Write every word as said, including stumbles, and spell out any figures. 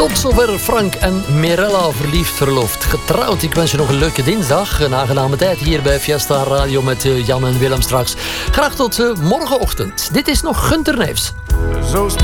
Tot zover Frank en Mirella, verliefd, verloofd, getrouwd. Ik wens je nog een leuke dinsdag. Een aangename tijd hier bij Fiesta Radio met Jan en Willem straks. Graag tot uh, morgenochtend. Dit is nog Gunter Neefs. Zo